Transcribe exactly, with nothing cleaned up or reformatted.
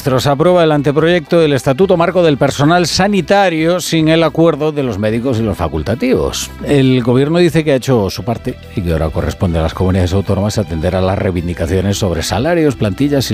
Ministros aprueba el anteproyecto del Estatuto Marco del Personal Sanitario sin el acuerdo de los médicos y los facultativos. El Gobierno dice que ha hecho su parte y que ahora corresponde a las comunidades autónomas atender a las reivindicaciones sobre salarios, plantillas y